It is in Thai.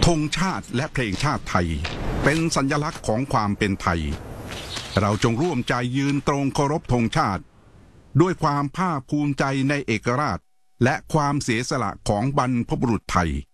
ธงชาติและเพลงชาติไทยเป็นสัญลักษณ์ของความเป็นไทยเราจงร่วมใจยืนตรงเคารพธงชาติด้วยความภาคภูมิใจในเอกราชและความเสียสละของบรรพบุรุษไทย